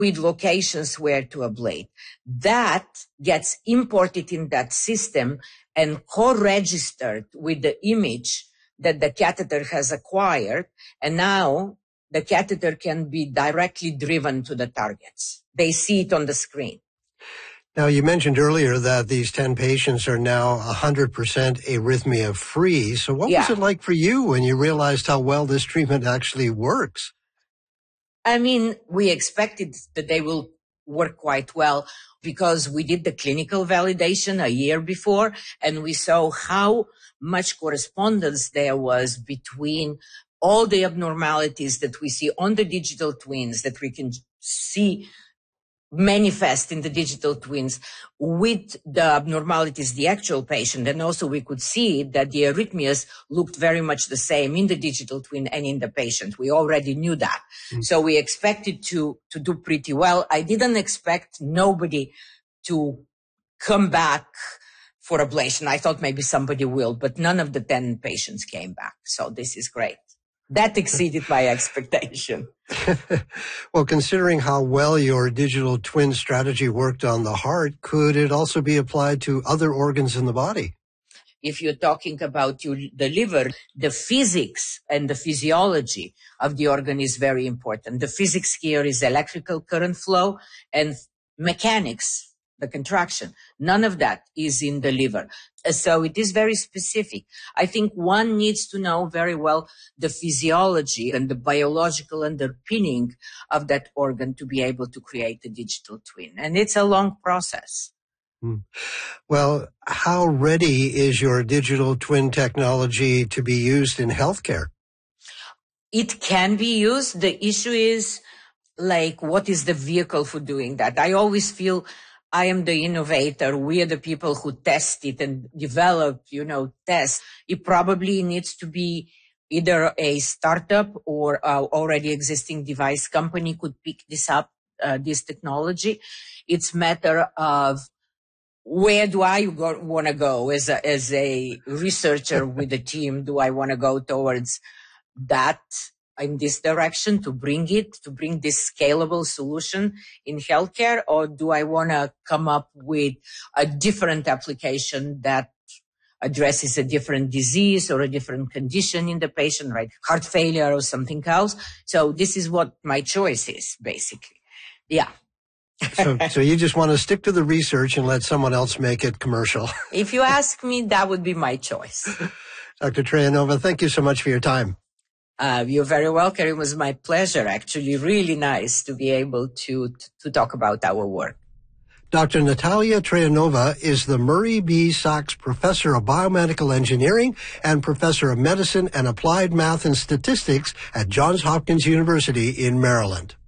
with locations where to ablate. That gets imported in that system and co-registered with the image that the catheter has acquired. And now the catheter can be directly driven to the targets. They see it on the screen. Now, you mentioned earlier that these 10 patients are now 100% arrhythmia free. So what was it like for you when you realized how well this treatment actually works? I mean, we expected that they will work quite well because we did the clinical validation a year before, and we saw how much correspondence there was between all the abnormalities that we see on the digital twins that we can see manifest in the digital twins with the abnormalities, the actual patient. And also we could see that the arrhythmias looked very much the same in the digital twin and in the patient. We already knew that. So we expected to do pretty well. I didn't expect nobody to come back for ablation. I thought maybe somebody will, but none of the 10 patients came back. So this is great. That exceeded my expectation. Well, considering how well your digital twin strategy worked on the heart, could it also be applied to other organs in the body? If you're talking about the liver, the physics and the physiology of the organ is very important. The physics here is electrical current flow and mechanics, the contraction. None of that is in the liver. So it is very specific. I think one needs to know very well the physiology and the biological underpinning of that organ to be able to create a digital twin. And it's a long process. Well, how ready is your digital twin technology to be used in healthcare? It can be used. The issue is, what is the vehicle for doing that? I always feel I am the innovator. We are the people who test it and develop, tests. It probably needs to be either a startup or already existing device company could pick this up, this technology. It's matter of where do I want to go as a researcher with a team? Do I want to go towards that in this direction to bring this scalable solution in healthcare, or do I want to come up with a different application that addresses a different disease or a different condition in the patient, right? Heart failure or something else. So this is what my choice is, basically. Yeah. So you just want to stick to the research and let someone else make it commercial. If you ask me, that would be my choice. Dr. Trayanova, thank you so much for your time. You're very welcome. It was my pleasure, actually. Really nice to be able to talk about our work. Dr. Natalia Trayanova is the Murray B. Sachs Professor of Biomedical Engineering and Professor of Medicine and Applied Math and Statistics at Johns Hopkins University in Maryland.